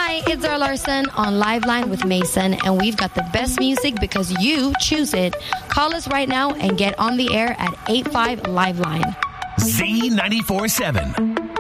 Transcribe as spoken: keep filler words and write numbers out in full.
Hi, it's Zara Larson on Liveline with Mason, and we've got the best music because you choose it. Call us right now and get on the air at eight five Liveline. Z ninety-four seven.